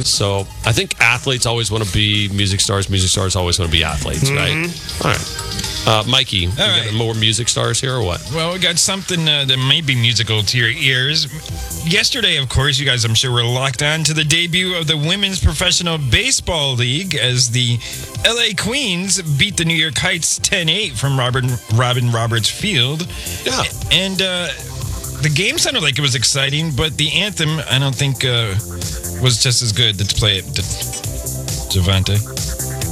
So I think athletes always want to be music stars. Music stars always want to be athletes, right? All right. Mikey, you got more music stars here or what? Well, we got something that might be musical to your ears. Yesterday, of course, you guys, I'm sure, were locked on to the debut of the Women's Professional Baseball League as the LA Queens beat the New York Heights 10-8 from Robin Roberts Field. Yeah. And the game sounded like it was exciting, but the anthem, I don't think, was just as good. Let's play it, Javante.